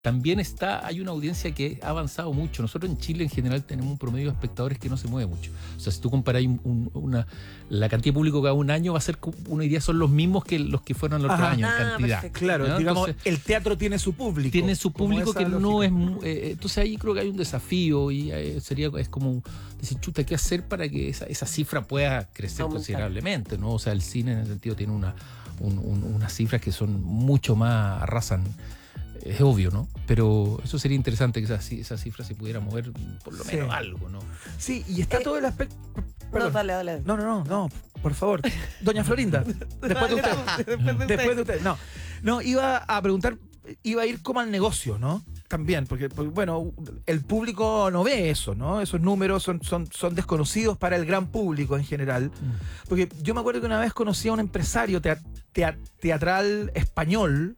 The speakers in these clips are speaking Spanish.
también hay una audiencia que ha avanzado mucho. Nosotros en Chile en general tenemos un promedio de espectadores que no se mueve mucho. O sea, si tú comparas la cantidad de público cada un año, va a ser, uno diría, son los mismos que los que fueron los otros años en cantidad. Perfecto. Claro, ¿no? digamos, Entonces, el teatro tiene su público. Tiene su público que no es... lógica. entonces ahí creo que hay un desafío y es como decir, chuta, ¿qué hacer para que esa cifra pueda crecer considerablemente, ¿no? O sea, el cine en ese sentido tiene unas cifras que son mucho más, arrasan. Es obvio, ¿no? Pero eso sería interesante que esa cifra se pudiera mover por lo menos algo, ¿no? Sí, y está todo el aspecto... Perdón. No, dale. No, por favor. Doña Florinda, después de usted. Después de usted. No, iba a preguntar, iba a ir como al negocio, ¿no? También, porque bueno, el público no ve eso, ¿no? Esos números son desconocidos para el gran público en general. Porque yo me acuerdo que una vez conocí a un empresario teatral español,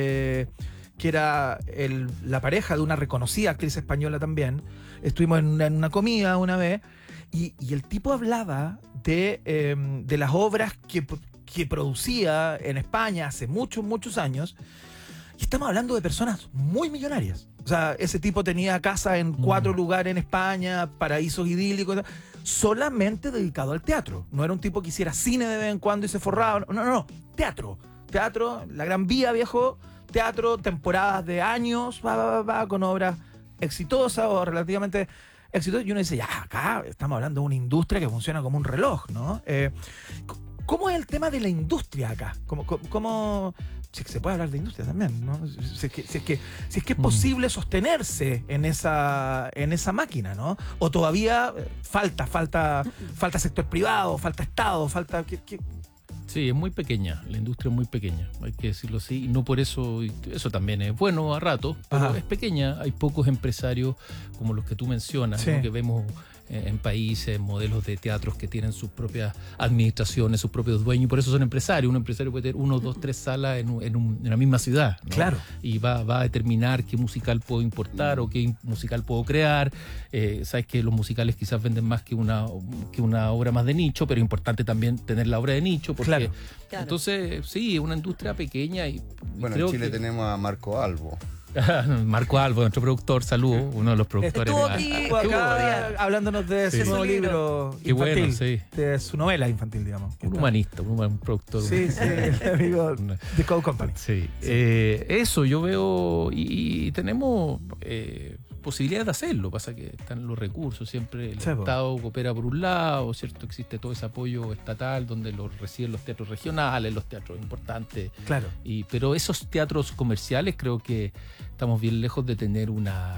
que era la pareja de una reconocida actriz española también. Estuvimos en una comida una vez y el tipo hablaba de las obras que producía en España hace muchos años. Y estamos hablando de personas muy millonarias. O sea, ese tipo tenía casa en 4 lugares en España, paraísos idílicos, solamente dedicado al teatro. No era un tipo que hiciera cine de vez en cuando y se forraba. No. Teatro, la Gran Vía, viejo. Teatro, temporadas de años, va con obras exitosas o relativamente exitosas. Y uno dice, ya, acá estamos hablando de una industria que funciona como un reloj, ¿no? ¿Cómo es el tema de la industria acá? ¿Cómo si es que se puede hablar de industria también, ¿no? Si es que es posible sostenerse en esa máquina, ¿no? O todavía falta sector privado, falta Estado, falta... Sí, es muy pequeña, la industria es muy pequeña, hay que decirlo así, y no por eso también es bueno a rato, pero es pequeña, hay pocos empresarios como los que tú mencionas, ¿no? Que vemos en países, modelos de teatros que tienen sus propias administraciones, sus propios dueños, y por eso son empresarios. Un empresario puede tener 1, 2, 3 salas en la misma ciudad, ¿no? Claro. Y va a determinar qué musical puedo importar o qué musical puedo crear. Sabes que los musicales quizás venden más que una obra más de nicho, pero es importante también tener la obra de nicho, porque claro. Entonces, sí, es una industria pequeña. Bueno, en Chile tenemos a Marco Albo. Marco Albo, nuestro productor, saludos, uno de los productores. Estuvo aquí acá hablándonos de su nuevo libro infantil, bueno, sí. De su novela infantil, digamos. Un humanista, un productor. Sí, el amigo de Code Company. Sí. Eso yo veo y tenemos posibilidades de hacerlo. Pasa que están los recursos, siempre el Estado coopera por un lado, ¿cierto? Existe todo ese apoyo estatal donde lo reciben los teatros regionales, los teatros importantes. Claro. Pero esos teatros comerciales creo que estamos bien lejos de tener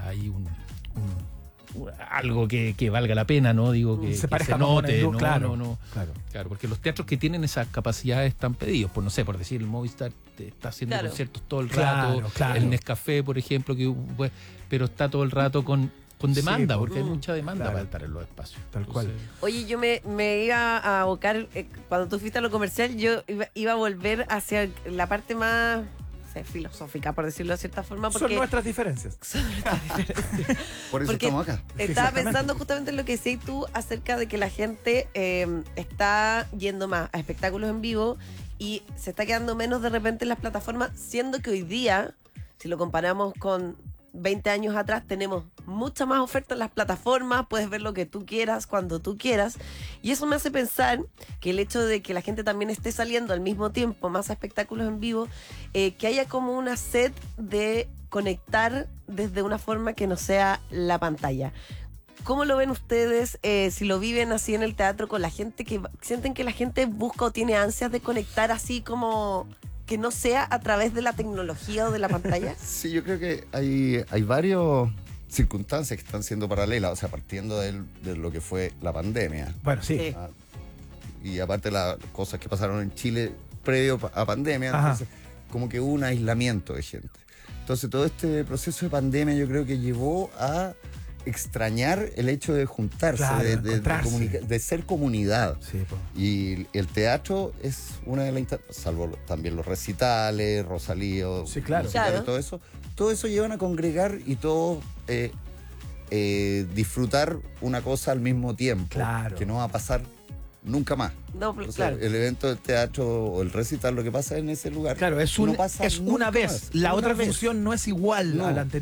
algo que valga la pena, ¿no? Digo, que se note, ¿no? Claro, porque los teatros que tienen esas capacidades están pedidos, por decir, el Movistar está haciendo conciertos todo el rato, el Nescafé, por ejemplo, pero está todo el rato con demanda, porque hay mucha demanda para estar en los espacios. Tal cual. Oye, yo me iba a abocar, cuando tú fuiste a lo comercial, yo iba a volver hacia la parte más filosófica, por decirlo de cierta forma. Porque son nuestras diferencias. Por eso estamos acá. Estaba pensando justamente en lo que decías tú acerca de que la gente está yendo más a espectáculos en vivo y se está quedando menos de repente en las plataformas, siendo que hoy día, si lo comparamos con 20 años atrás, tenemos mucha más oferta en las plataformas, puedes ver lo que tú quieras, cuando tú quieras, y eso me hace pensar que el hecho de que la gente también esté saliendo al mismo tiempo más a espectáculos en vivo, que haya como una sed de conectar desde una forma que no sea la pantalla. ¿Cómo lo ven ustedes si lo viven así en el teatro con la gente, que sienten que la gente busca o tiene ansias de conectar así como que no sea a través de la tecnología o de la pantalla? Sí, yo creo que hay varias circunstancias que están siendo paralelas, o sea, partiendo de lo que fue la pandemia. Bueno, sí. Y aparte las cosas que pasaron en Chile previo a pandemia, entonces como que hubo un aislamiento de gente. Entonces todo este proceso de pandemia yo creo que llevó a extrañar el hecho de juntarse, de ser comunidad. Sí, y el teatro es una de las salvo también los recitales, Rosalío, todo eso llevan a congregar y todos disfrutar una cosa al mismo tiempo, que no va a pasar nunca más. No, O sea, claro. el evento del teatro o el recital, lo que pasa en ese lugar. Claro, es no pasa una nunca vez. más. La Una otra vez. función no es igual No. a la